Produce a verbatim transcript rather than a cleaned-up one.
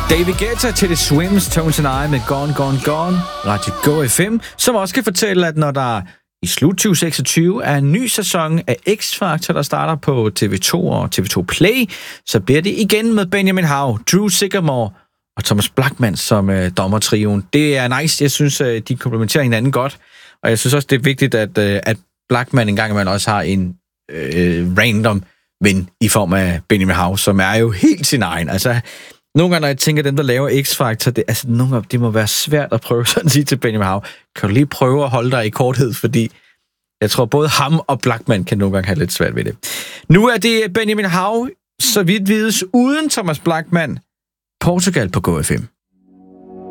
David Guetta til The Swims, Tones and I med Gone, Gone, Gone, Radio Go F M, som også kan fortælle, at når der i slut tyve seksogtyve er en ny sæson af X-Factor, der starter på T V to og T V to Play, så bliver det igen med Benjamin Hav, Drew Sigamore og Thomas Blachman som øh, dommertrioen. Det er nice. Jeg synes, øh, de komplementerer hinanden godt, og jeg synes også, det er vigtigt, at, øh, at Blachman engang imellem også har en øh, random ven i form af Benjamin Hav, som er jo helt sin egen. Altså, nogle gange, når jeg tænker, dem, der laver X-Factor, det, altså, nogle gange, det må være svært at prøve sådan at sige til Benjamin Hav, kan du lige prøve at holde dig i korthed, fordi jeg tror, både ham og Blachman kan nogle gange have lidt svært ved det. Nu er det Benjamin Hav, så vidt vides, uden Thomas Blachman, Portugal på Go F M.